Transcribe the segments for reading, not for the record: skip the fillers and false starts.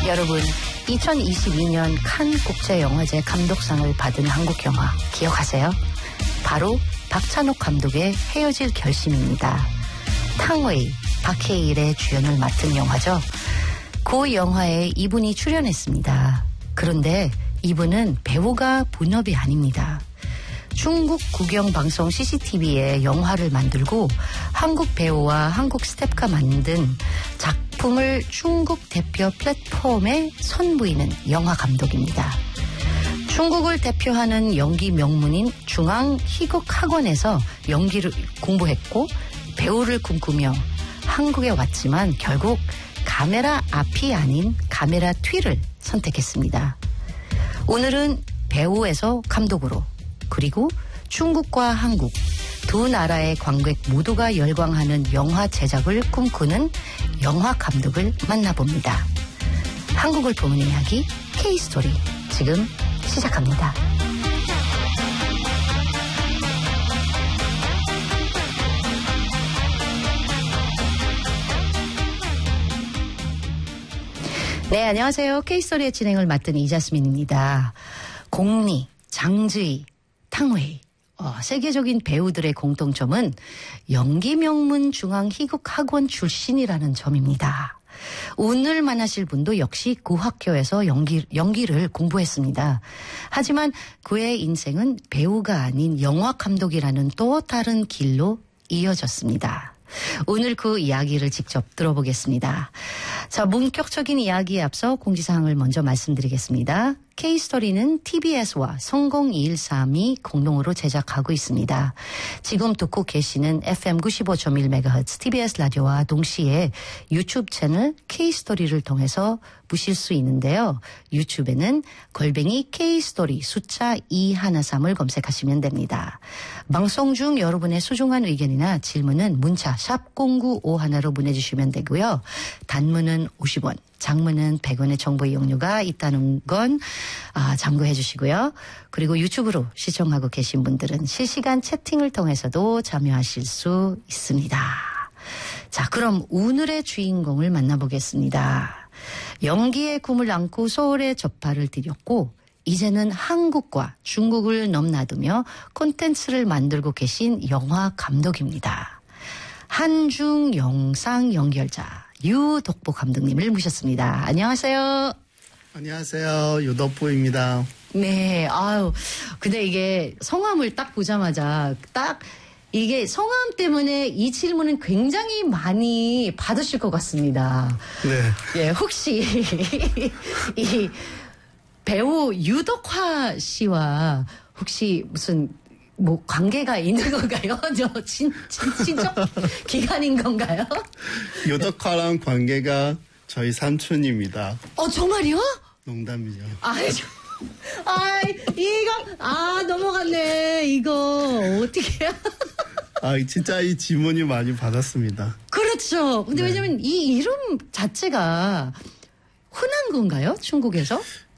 여러분, 2022년 칸 국제영화제 감독상을 받은 한국 영화 기억하세요? 바로 박찬욱 감독의 헤어질 결심입니다. 탕웨이, 박해일의 주연을 맡은 영화죠. 그 영화에 이분이 출연했습니다. 그런데 이분은 배우가 본업이 아닙니다. 중국 국영방송 CCTV에 영화를 만들고 한국 배우와 한국 스태프가 만든 작품을 중국 대표 플랫폼에 선보이는 영화 감독입니다. 중국을 대표하는 연기 명문인 중앙희극학원에서 연기를 공부했고 배우를 꿈꾸며 한국에 왔지만 결국 카메라 앞이 아닌 카메라 뒤를 선택했습니다. 오늘은 배우에서 감독으로 그리고 중국과 한국 두 나라의 관객 모두가 열광하는 영화 제작을 꿈꾸는 영화 감독을 만나봅니다. 한국을 보는 이야기 K스토리 지금 시작합니다. 네, 안녕하세요. K스토리의 진행을 맡은 이자스민입니다. 공리, 장즈이, 탕웨이 세계적인 배우들의 공통점은 연기 명문 중앙희극학원 출신이라는 점입니다. 오늘 만나실 분도 역시 그 학교에서 연기를 공부했습니다. 하지만 그의 인생은 배우가 아닌 영화 감독이라는 또 다른 길로 이어졌습니다. 오늘 그 이야기를 직접 들어보겠습니다. 자, 본격적인 이야기에 앞서 공지사항을 먼저 말씀드리겠습니다. K스토리는 TBS와 성공213이 공동으로 제작하고 있습니다. 지금 듣고 계시는 FM 95.1MHz TBS 라디오와 동시에 유튜브 채널 K스토리를 통해서 보실 수 있는데요. 유튜브에는 @ K스토리 숫자 213을 검색하시면 됩니다. 방송 중 여러분의 소중한 의견이나 질문은 문자 샵 0951로 보내주시면 되고요. 단문은 50원. 장문은 100원의 정보 이용료가 있다는 건 참고해 주시고요. 그리고 유튜브로 시청하고 계신 분들은 실시간 채팅을 통해서도 참여하실 수 있습니다. 자, 그럼 오늘의 주인공을 만나보겠습니다. 연기의 꿈을 안고 서울에 접발을 들였고 이제는 한국과 중국을 넘나들며 콘텐츠를 만들고 계신 영화 감독입니다. 한중 영상 연결자 유덕보 감독님을 모셨습니다. 안녕하세요. 안녕하세요. 유덕보입니다. 네, 근데 이게 성함을 딱 보자마자 이게 성함 때문에 이 질문은 굉장히 많이 받으실 것 같습니다. 네. 예, 혹시 이 배우 유덕화 씨와 혹시 무슨 관계가 있는 건가요? 친척 기간인 건가요? 유덕화랑 관계가 저희 삼촌입니다. 정말요? 농담이죠. 넘어갔네. 이거 어떻게 진짜 이 질문이 많이 받았습니다. 그렇죠. 근데 네. 왜냐면 이 이름 자체가 흔한 건가요? 중국에서?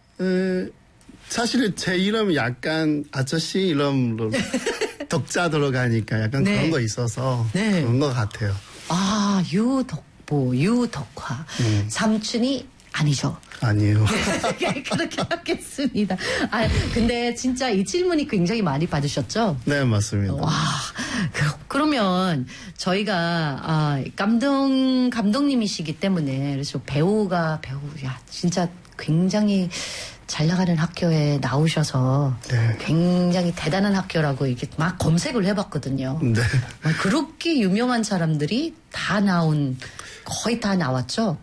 사실은 제 이름 약간 아저씨 이름으로 덕자 들어가니까 약간 네. 그런 거 있어서 네. 그런 것 같아요. 유덕보, 유덕화. 삼촌이 아니죠. 아니에요. 그렇게 하겠습니다. 근데 진짜 이 질문이 굉장히 많이 받으셨죠? 네, 맞습니다. 와, 그러면 저희가 감독님이시기 때문에 그래서 배우야 진짜 굉장히 잘 나가는 학교에 나오셔서 네. 굉장히 대단한 학교라고 이렇게 막 검색을 해봤거든요. 네. 그렇게 유명한 사람들이 거의 다 나왔죠?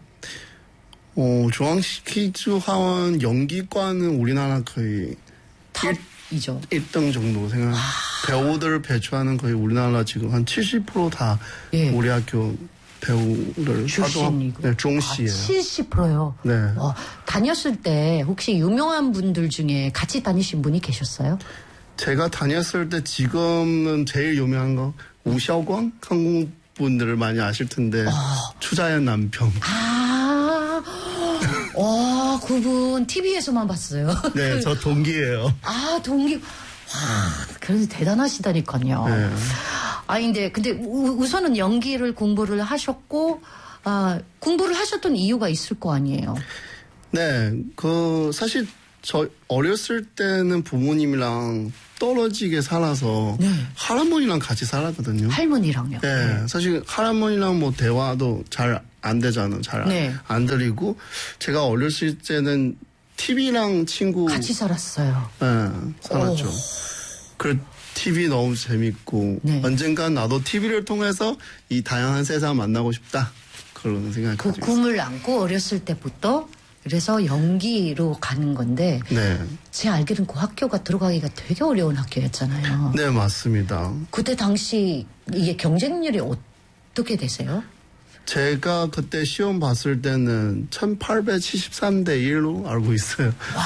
중앙시키주하원 연기과는 우리나라 거의 탑이죠. 1등 정도 생각. 배우들 배출하는 거의 우리나라 지금 한 70% 예. 우리 학교 배우를 출신이고. 네, 중시예요. 70%요? 네. 다녔을 때 혹시 유명한 분들 중에 같이 다니신 분이 계셨어요? 제가 다녔을 때 지금은 제일 유명한 거 우샤광 한국 분들을 많이 아실 텐데 추자연 남편. 그분 TV에서만 봤어요. 네, 저 동기예요. 동기. 그래서 대단하시다니까요. 네. 근데 우선은 연기를 공부를 하셨고, 공부를 하셨던 이유가 있을 거 아니에요? 네, 사실 저 어렸을 때는 부모님이랑 떨어지게 살아서 네. 할아버지랑 같이 살았거든요. 할머니랑요. 네, 사실 할아버지랑 뭐 대화도 잘 안 되잖아요. 잘 안 들리고 제가 어렸을 때는 TV랑 친구 같이 살았어요. 네, 살았죠. 그 TV 너무 재밌고 언젠간 나도 TV를 통해서 이 다양한 세상 만나고 싶다. 그런 생각이 그 꿈을 안고 어렸을 때부터 그래서 연기로 가는 건데 제 알기로는 그 학교가 들어가기가 되게 어려운 학교였잖아요. 네, 맞습니다. 그때 당시 이게 경쟁률이 어떻게 되세요? 제가 그때 시험 봤을 때는 1873대 1로 알고 있어요. 와,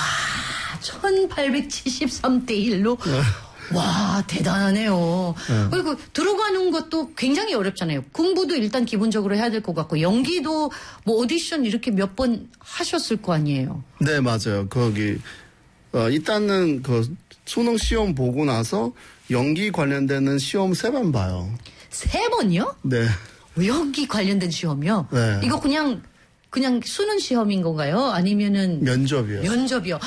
1873대 1로? 와, 대단하네요. 그리고 들어가는 것도 굉장히 어렵잖아요. 공부도 일단 기본적으로 해야 될 것 같고, 연기도 뭐 오디션 이렇게 몇 번 하셨을 거 아니에요? 네, 맞아요. 거기, 일단은 수능 시험 보고 나서 연기 관련되는 시험 3번 봐요. 3번이요? 네. 연기 관련된 시험이요? 네. 이거 그냥 수능 시험인 건가요? 아니면은? 면접이요. 면접이요.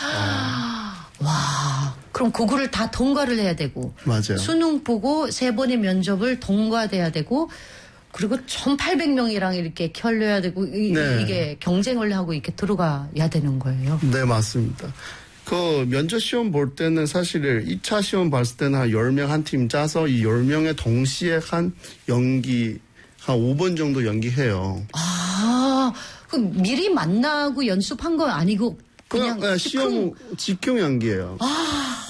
와, 그럼 그거를 다 통과를 해야 되고. 맞아요. 수능 보고 3번의 면접을 통과돼야 되고, 그리고 1,800명이랑 이렇게 켜려야 되고, 이게 경쟁을 하고 이렇게 들어가야 되는 거예요. 네, 맞습니다. 면접 시험 볼 때는 사실 2차 시험 봤을 때는 한 10명 한 팀 짜서 이 10명에 동시에 한 5번 정도 연기해요. 아, 그 미리 만나고 연습한 건 아니고 그냥 시험 직경 연기예요. 아,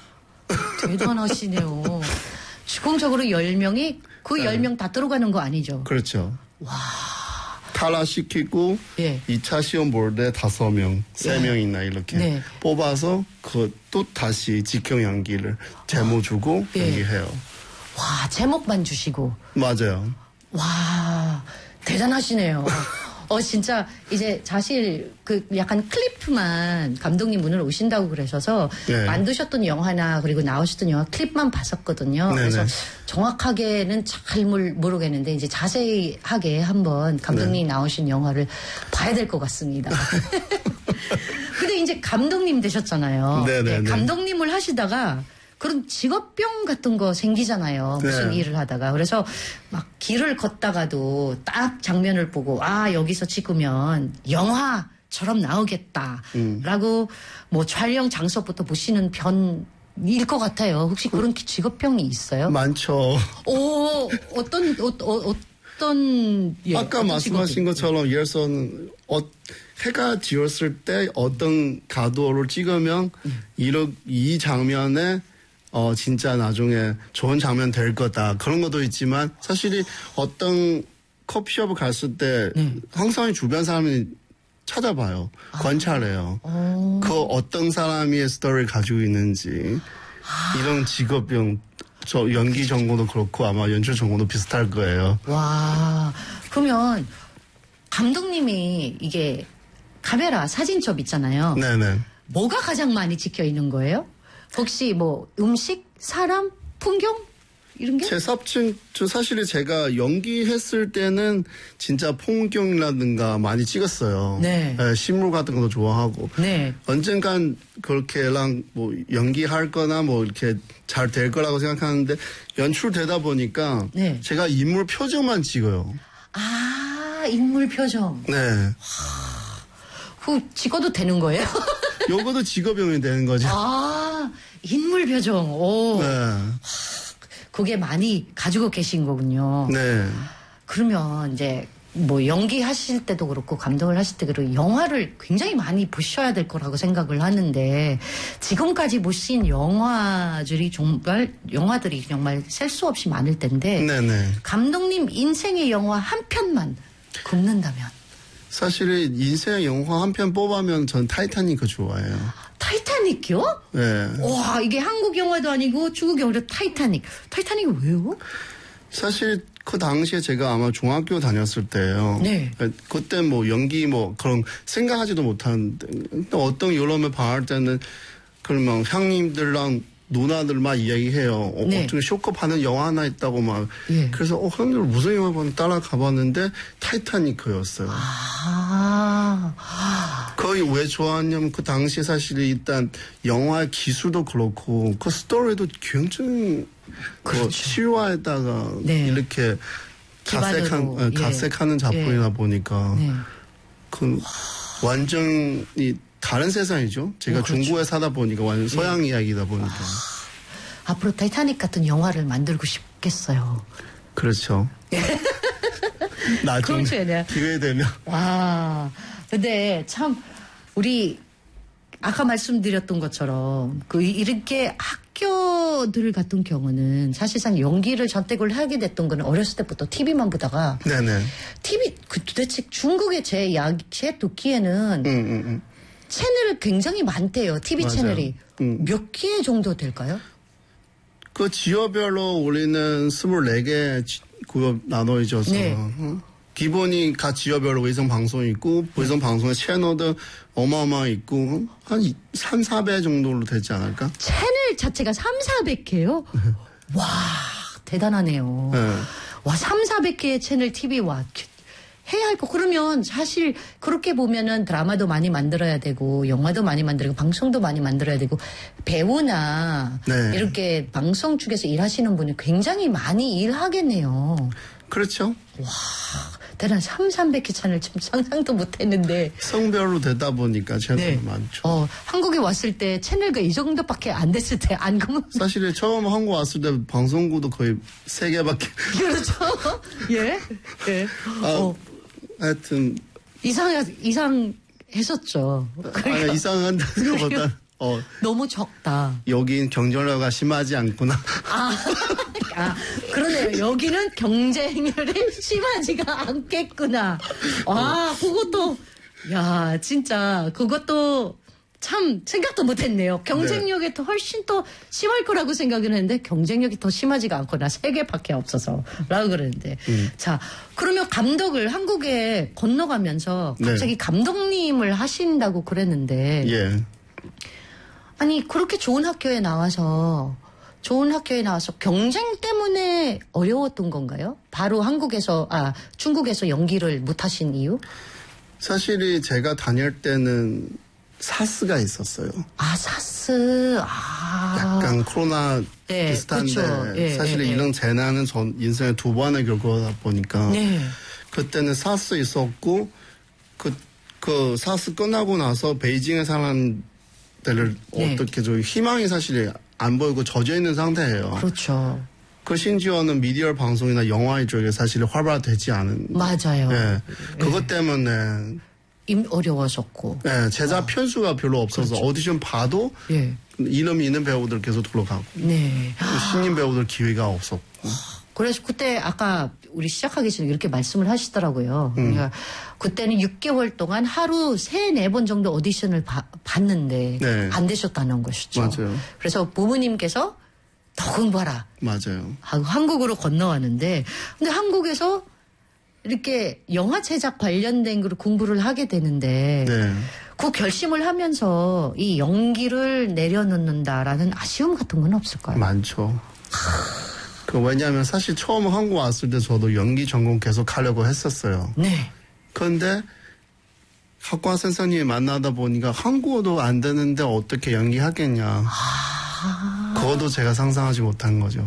대단하시네요. 즉흥적으로 10명이 그 10명 다 들어가는 거 아니죠? 그렇죠. 와. 탈락시키고 2차 시험 볼 때 5명, 3명이나 이렇게 뽑아서 또 다시 직경 연기를 제목 주고 연기해요. 와, 제목만 주시고. 맞아요. 와, 대단하시네요. 진짜 이제 사실 약간 클립만 감독님 문을 오신다고 그러셔서 만드셨던 영화나 그리고 나오셨던 영화 클립만 봤었거든요. 그래서 정확하게는 잘 모르겠는데 이제 자세하게 한번 감독님이 나오신 영화를 봐야 될 것 같습니다. 근데 이제 감독님 되셨잖아요. 감독님을 하시다가 그런 직업병 같은 거 생기잖아요. 무슨 일을 하다가. 그래서 막 길을 걷다가도 딱 장면을 보고 여기서 찍으면 영화처럼 나오겠다라고 뭐 촬영 장소부터 보시는 편일 것 같아요. 혹시 그런 직업병이 있어요? 많죠. 어떤 아까 말씀하신 것처럼 예를 들어서는 해가 지었을 때 어떤 가도를 찍으면 이 장면에 진짜 나중에 좋은 장면 될 거다. 그런 것도 있지만 사실이 어떤 커피숍을 갔을 때 항상 주변 사람이 찾아봐요. 관찰해요. 어떤 사람이 스토리를 가지고 있는지. 이런 직업병, 저 연기 전공도 그렇고 아마 연출 전공도 비슷할 거예요. 와, 그러면 감독님이 이게 카메라 사진첩 있잖아요. 네네. 뭐가 가장 많이 찍혀 있는 거예요? 혹시 뭐 음식, 사람, 풍경 이런 게? 제 삽증 사실은 제가 연기했을 때는 진짜 풍경이라든가 많이 찍었어요. 식물 같은 것도 좋아하고. 언젠간 그렇게랑 뭐 연기할-거나 뭐 이렇게 잘 될 거라고 생각하는데 연출되다 보니까 제가 인물 표정만 찍어요. 인물 표정. 그거 찍어도 되는 거예요? 요거도 직업병이 되는 거죠. 인물 표정. 그게 많이 가지고 계신 거군요. 그러면 이제 뭐 연기하실 때도 그렇고 감독을 하실 때 그렇고 영화를 굉장히 많이 보셔야 될 거라고 생각을 하는데 지금까지 보신 영화들이 정말 셀 수 없이 많을 텐데 감독님 인생의 영화 한 편만 굽는다면? 사실은 인생 영화 한 편 뽑으면 전 타이타닉을 좋아해요. 타이타닉이요? 와, 이게 한국 영화도 아니고 중국 영화도 타이타닉. 타이타닉이 왜요? 사실 그 당시에 제가 아마 중학교 다녔을 때예요. 그때 뭐 연기 뭐 그런 생각하지도 못하는데 어떤 유럽을 봐할 때는 그러면 형님들랑 누나들 막 이야기해요. 어떻게 쇼크업 하는 영화 하나 있다고 막. 그래서 형님들 무슨 영화 보면 따라가 봤는데 타이타닉이었어요. 그 거의 왜 좋아하냐면 그 당시에 사실 일단 영화 기술도 그렇고 그 스토리도 굉장히 그렇죠. 그 실화에다가 네. 이렇게 각색하는 작품이다 보니까 그 완전히 다른 세상이죠. 제가 그렇죠. 중국에 사다 보니까 완전 서양 이야기다 보니까. 앞으로 타이타닉 같은 영화를 만들고 싶겠어요. 그렇죠. 나중에 기회 되면. 와, 근데 참 우리 아까 말씀드렸던 것처럼 그 이렇게 학교들 같은 경우는 사실상 연기를 선택을 하게 됐던 거는 어렸을 때부터 TV만 보다가 네네. TV 도대체 중국의 제 듣기에는 채널이 굉장히 많대요. TV 맞아요. 채널이 몇 개 정도 될까요? 그 지역별로 우리는 24개 구역 나눠 있어서 네. 기본이 각 지역별로 외성 방송이 있고 외성 방송의 채널도 어마어마 있고 한 3, 4배 정도로 되지 않을까? 채널 자체가 3, 400개요? 와, 대단하네요. 네. 와, 3, 400개의 채널 TV 와 해야 할 거. 그러면 사실 그렇게 보면은 드라마도 많이 만들어야 되고 영화도 많이 만들고 방송도 많이 만들어야 되고 배우나 네. 이렇게 방송 쪽에서 일하시는 분이 굉장히 많이 일하겠네요. 그렇죠. 와, 대단 3, 300개 채널 참 상상도 못했는데. 성별로 되다 보니까 채널이 많죠. 한국에 왔을 때 채널가 이 정도밖에 안 됐을 때 안 그러면 사실 처음 한국 왔을 때 방송국도 거의 3개밖에. 그렇죠. 예. 예. 하여튼 이상했었죠. 아니 이상한 것보다 너무 적다. 여긴 경쟁률가 심하지 않구나. 그러네요. 여기는 경쟁률이 심하지가 않겠구나. 그것도 야 진짜 그것도 참 생각도 못했네요. 경쟁력이 더 훨씬 더 심할 거라고 생각을 했는데 경쟁력이 더 심하지가 않구나. 3개밖에 없어서라고 그랬는데. 자, 그러면 감독을 한국에 건너가면서 갑자기 감독님을 하신다고 그랬는데. 예. 아니 그렇게 좋은 학교에 나와서 경쟁 때문에 어려웠던 건가요? 바로 중국에서 연기를 못 하신 이유? 사실이 제가 다닐 때는 사스가 있었어요. 사스. 약간 코로나 비슷한데 그렇죠. 사실 이런 재난은 전 인생에 2번을 겪어다 보니까 그때는 사스 있었고 그 사스 끝나고 나서 베이징에 사람들을 어떻게 좀 희망이 사실 안 보이고 젖어 있는 상태예요. 그렇죠. 그 심지어는 미디어 방송이나 영화 쪽에 사실 활발화되지 않은. 맞아요. 그것 때문에 어려웠었고. 제작 편수가 별로 없어서 그렇죠. 오디션 봐도 이름 있는 배우들 계속 들어가고. 신인 배우들 기회가 없었고. 그래서 그때 아까 우리 시작하기 전에 이렇게 말씀을 하시더라고요. 그러니까 그때는 6개월 동안 하루 3, 4번 정도 오디션을 봤는데 안 되셨다는 것이죠. 맞아요. 그래서 부모님께서 더 공부하라. 맞아요. 하고 한국으로 건너왔는데 근데 한국에서 이렇게 영화 제작 관련된 걸 공부를 하게 되는데 그 결심을 하면서 이 연기를 내려놓는다라는 아쉬움 같은 건 없을까요? 많죠. 왜냐하면 사실 처음 한국 왔을 때 저도 연기 전공 계속 하려고 했었어요. 그런데 학과 선생님이 만나다 보니까 한국어도 안 되는데 어떻게 연기하겠냐. 그것도 제가 상상하지 못한 거죠.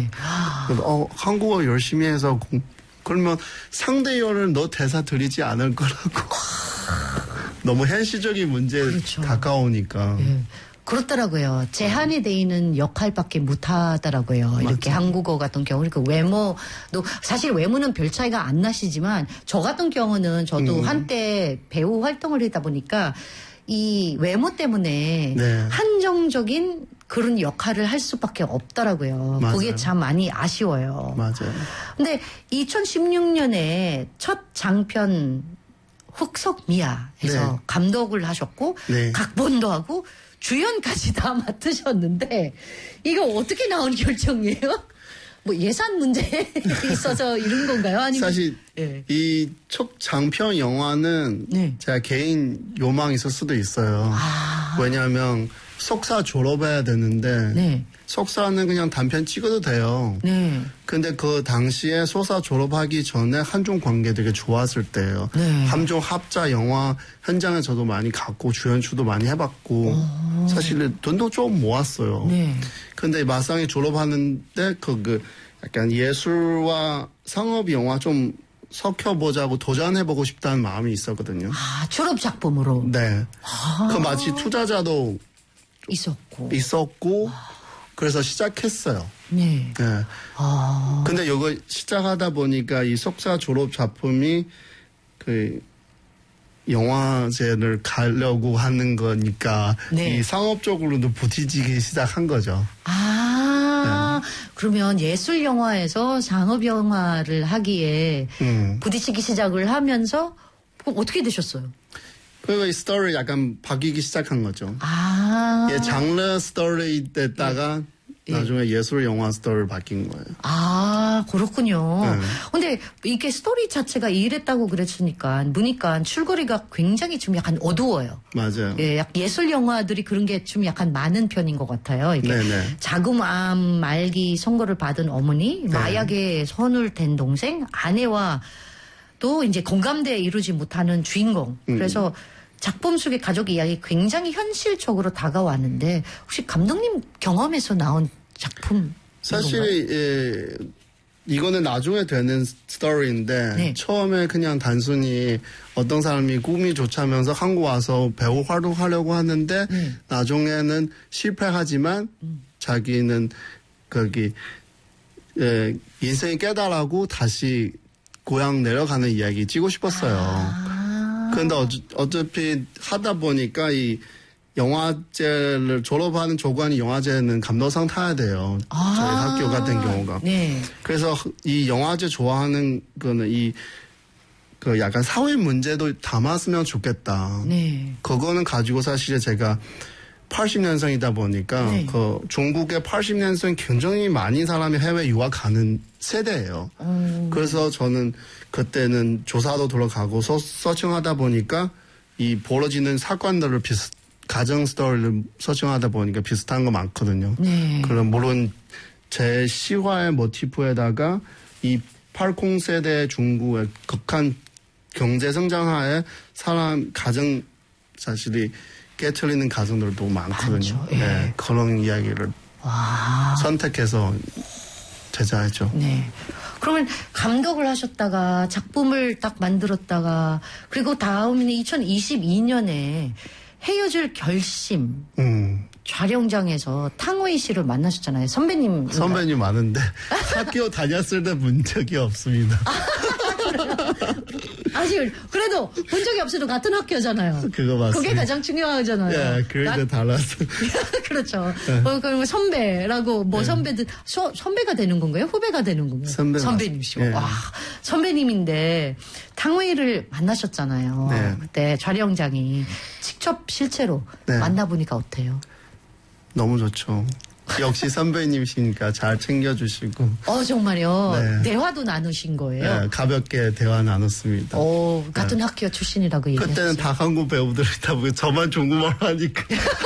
한국어 열심히 해서 그러면 상대열은 너 대사 드리지 않을 거라고. 너무 현실적인 문제에 그렇죠. 가까우니까. 그렇더라고요. 제한이 돼 있는 역할밖에 못 하더라고요. 이렇게 한국어 같은 경우. 그러니까 외모도 사실 외모는 별 차이가 안 나시지만 저 같은 경우는 저도 한때 배우 활동을 하다 보니까 이 외모 때문에 한정적인 그런 역할을 할 수밖에 없더라고요. 그게 참 많이 아쉬워요. 맞아요. 근데 2016년에 첫 장편 흑석미아에서 감독을 하셨고 각본도 하고 주연까지 다 맡으셨는데 이거 어떻게 나온 결정이에요? 뭐 예산 문제 있어서 이런 건가요? 아니면 사실 이 첫 장편 영화는 제가 개인 요망이 있을 수도 있어요. 왜냐하면 석사 졸업해야 되는데 네. 석사는 그냥 단편 찍어도 돼요. 네. 근데 그 당시에 석사 졸업하기 전에 한중 관계 되게 좋았을 때예요. 네. 한중 합작 영화 현장에 저도 많이 갔고 주연출도 많이 해봤고 사실 돈도 좀 모았어요. 네. 근데 막상 졸업하는데 그 약간 예술과 상업 영화 좀 섞여보자고 도전해보고 싶다는 마음이 있었거든요. 아, 졸업 작품으로. 네. 그 마치 투자자도 있었고 그래서 시작했어요. 네. 네. 근데 이거 시작하다 보니까 이 석사 졸업 작품이 그 영화제를 가려고 하는 거니까 네. 이 상업적으로도 부딪히기 시작한 거죠. 그러면 예술 영화에서 상업 영화를 하기에 부딪히기 시작을 하면서 그럼 어떻게 되셨어요? 그리고 이 스토리 약간 바뀌기 시작한 거죠. 예, 장르 스토리 됐다가 나중에 예술 영화 스토리를 바뀐 거예요. 아, 그렇군요. 근데 이게 스토리 자체가 이랬다고 그랬으니까, 보니까 줄거리가 굉장히 좀 약간 어두워요. 맞아요. 예, 예술 영화들이 그런 게 좀 약간 많은 편인 것 같아요. 이게 네네. 자궁암 말기 선고를 받은 어머니, 마약에 선을 댄 동생, 아내와 또 이제 공감대에 이루지 못하는 주인공. 그래서 작품 속의 가족 이야기 굉장히 현실적으로 다가왔는데 혹시 감독님 경험에서 나온 작품? 사실 이거는 나중에 되는 스토리인데 네. 처음에 그냥 단순히 어떤 사람이 꿈이 좋자면서 한국 와서 배우 활동하려고 하는데 나중에는 실패하지만 자기는 거기 인생이 깨달아고 다시 고향 내려가는 이야기 찍고 싶었어요. 그런데 어차피 하다 보니까 이 영화제를 졸업하는 조건이 영화제는 감독상 타야 돼요. 저희 학교 같은 경우가. 네. 그래서 이 영화제 좋아하는 거는 그 약간 사회 문제도 담았으면 좋겠다. 네. 그거는 가지고 사실 제가 80년생이다 보니까 네. 그 중국의 80년생 굉장히 많은 사람이 해외 유학 가는 세대예요. 그래서 저는 그때는 조사도 들어가고 서칭하다 보니까 이 벌어지는 사건들을 가정 스토리를 서칭하다 보니까 비슷한 거 많거든요. 네. 그럼 물론 제 시화의 모티프에다가 이 80세대 중국의 극한 경제 성장하에 가정 사실이 깨트리는 가정들도 많거든요. 많죠. 예. 네, 그런 이야기를 선택해서 제작했죠. 네. 그러면 감독을 하셨다가 작품을 딱 만들었다가 그리고 다음에 2022년에 헤어질 결심 촬영장에서 탕웨이 씨를 만나셨잖아요. 선배님 많은데 학교 다녔을 때 본 적이 없습니다. 아직 그래도 본 적이 없어도 같은 학교잖아요. 그거 맞습니다. 그게 가장 중요하잖아요. 예, 그래도 달라서. 그렇죠. 네. 그럼 선배라고 선배들 선배가 되는 건가요? 후배가 되는 건가요? 선배님이시고. 예. 와, 선배님인데 탕웨이를 만나셨잖아요. 네. 그때 촬영장이 직접 실제로 네. 만나보니까 어때요? 너무 좋죠. 역시 선배님이시니까 잘 챙겨주시고. 정말요? 네. 대화도 나누신 거예요? 네, 가볍게 대화 나눴습니다. 같은 학교 출신이라고 얘기했어요. 그때는 다 한국 배우들이다 보니 저만 중국말 하니까.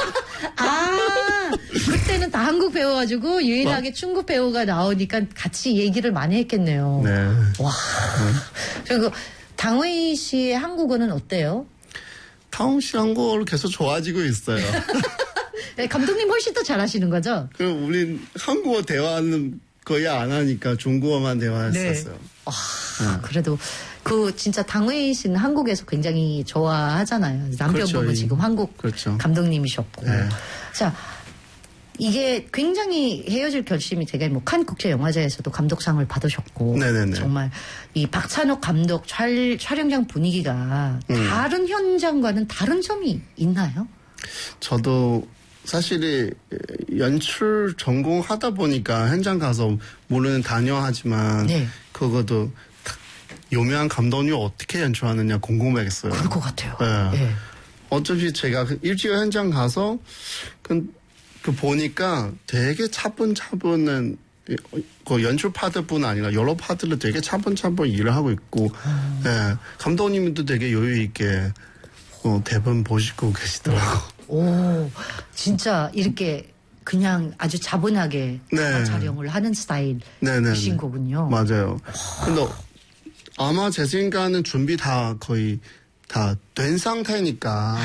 그때는 다 한국 배워가지고 유일하게 중국 배우가 나오니까 같이 얘기를 많이 했겠네요. 네. 와. 그리고 당웨이 씨의 한국어는 어때요? 타옹 씨 한국어를 계속 좋아지고 있어요. 네, 감독님 훨씬 더 잘하시는 거죠? 그럼 우린 한국어 대화는 거의 안 하니까 중국어만 대화했었어요. 네. 그래도 진짜 당웨이 씨는 한국에서 굉장히 좋아하잖아요. 남편분은 그렇죠. 지금 한국 그렇죠. 감독님이셨고. 네. 자, 이게 굉장히 헤어질 결심이 되게 칸 국제영화제에서도 감독상을 받으셨고. 네네네. 정말 이 박찬욱 감독 촬영장 분위기가 다른 현장과는 다른 점이 있나요? 저도 사실 연출 전공하다 보니까 현장 가서 물론 다녀하지만 네. 그것도 유명한 감독님 어떻게 연출하느냐 궁금했어요. 그럴 것 같아요. 네. 네. 어차피 제가 일주일 현장 가서 그 보니까 되게 차분차분한 그 연출 파트뿐 아니라 여러 파트를 되게 차분차분 일을 하고 있고 네. 감독님도 되게 여유 있게 대본 보시고 계시더라고. 오, 진짜 이렇게 그냥 아주 차분하게 네. 촬영을 하는 스타일이신 네네. 거군요. 맞아요. 근데 아마 제 생각은 준비 다 거의 다 된 상태니까.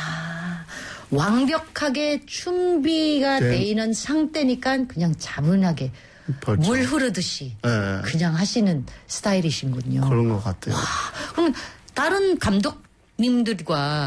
완벽하게 준비가 네. 돼 있는 상태니까 그냥 차분하게 그렇죠. 물 흐르듯이 네. 그냥 하시는 스타일이신군요. 그런 것 같아요. 그럼 다른 감독님들과